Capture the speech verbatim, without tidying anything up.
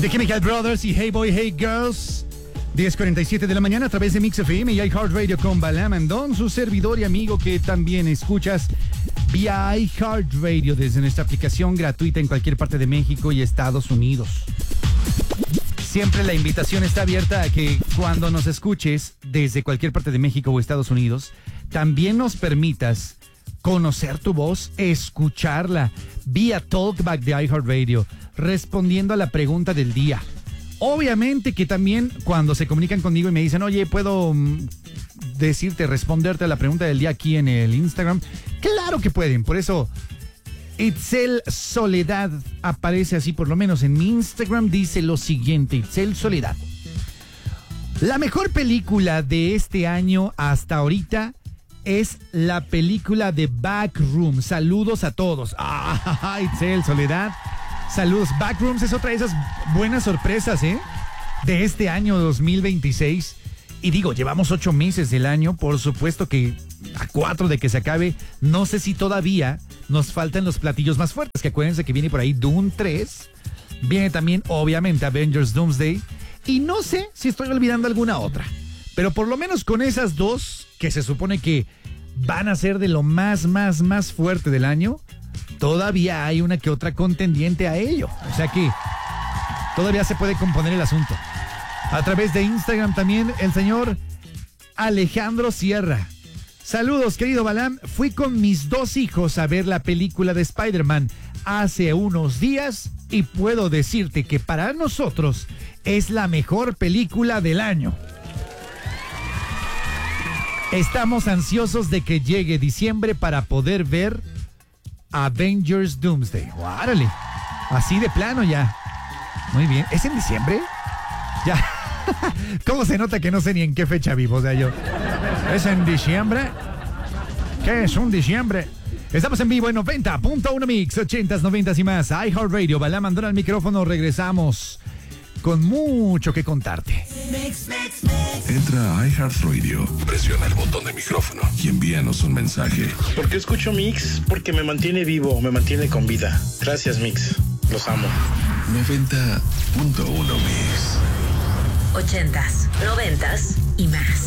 The Chemical Brothers y Hey Boy, Hey Girls. diez cuarenta y siete de la mañana a través de Mix F M y iHeartRadio con Balam Andón, su servidor y amigo que también escuchas vía iHeartRadio desde nuestra aplicación gratuita en cualquier parte de México y Estados Unidos. Siempre la invitación está abierta a que cuando nos escuches desde cualquier parte de México o Estados Unidos, también nos permitas conocer tu voz, escucharla vía Talkback de iHeartRadio, respondiendo a la pregunta del día. Obviamente que también cuando se comunican conmigo y me dicen, oye, ¿puedo mm, decirte, responderte a la pregunta del día aquí en el Instagram? Claro que pueden, por eso Itzel Soledad aparece así, por lo menos en mi Instagram, dice lo siguiente, Itzel Soledad. La mejor película de este año hasta ahorita es la película de Backroom. Saludos a todos. Ah, Itzel Soledad. Saludos. Backrooms es otra de esas buenas sorpresas, ¿eh? De este año dos mil veintiséis. Y digo, llevamos ocho meses del año. Por supuesto que a cuatro de que se acabe. No sé si todavía nos faltan los platillos más fuertes. Que acuérdense que viene por ahí Dune tres. Viene también, obviamente, Avengers Doomsday. Y no sé si estoy olvidando alguna otra. Pero por lo menos con esas dos, que se supone que van a ser de lo más, más, más fuerte del año, todavía hay una que otra contendiente a ello. O sea que todavía se puede componer el asunto. A través de Instagram también el señor Alejandro Sierra. Saludos, querido Balam. Fui con mis dos hijos a ver la película de Spider-Man hace unos días y puedo decirte que para nosotros es la mejor película del año. Estamos ansiosos de que llegue diciembre para poder ver Avengers Doomsday. ¡Órale! Así de plano ya. Muy bien. ¿Es en diciembre? Ya. ¿Cómo se nota que no sé ni en qué fecha vivo? O sea, yo. ¿Es en diciembre? ¿Qué es un diciembre? Estamos en vivo en noventa punto uno Mix, ochentas, noventas y más. iHeartRadio, Balam Andón al micrófono. Regresamos con mucho que contarte. Mix, mix, mix. Entra a iHeartRadio, presiona el botón de micrófono y envíanos un mensaje. ¿Por qué escucho Mix? Porque me mantiene vivo, me mantiene con vida. Gracias, Mix. Los amo. noventa punto uno Mix. Ochentas, noventas y más.